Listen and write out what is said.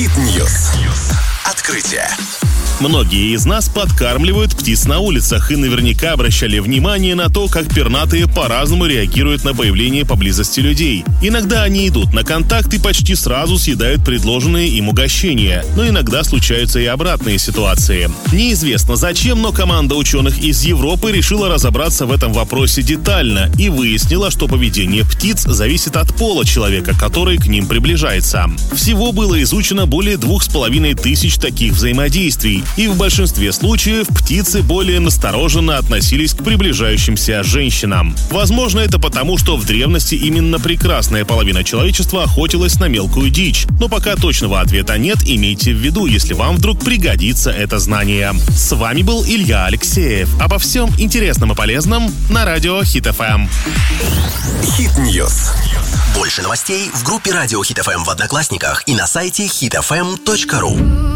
Хит-ньюс. Открытие. Многие из нас подкармливают птиц на улицах и наверняка обращали внимание на то, как пернатые по-разному реагируют на появление поблизости людей. Иногда они идут на контакт и почти сразу съедают предложенные им угощения, но иногда случаются и обратные ситуации. Неизвестно зачем, но команда ученых из Европы решила разобраться в этом вопросе детально и выяснила, что поведение птиц зависит от пола человека, который к ним приближается. Всего было изучено более 2500 таких взаимодействий, и в большинстве случаев птицы более настороженно относились к приближающимся женщинам. Возможно, это потому, что в древности именно прекрасная половина человечества охотилась на мелкую дичь. Но пока точного ответа нет, имейте в виду, если вам вдруг пригодится это знание. С вами был Илья Алексеев. Обо всем интересном и полезном на радио Хит ФМ. Хит-ньюс. Больше новостей в группе радио Хит ФМ в Одноклассниках и на сайте hitfm.ru.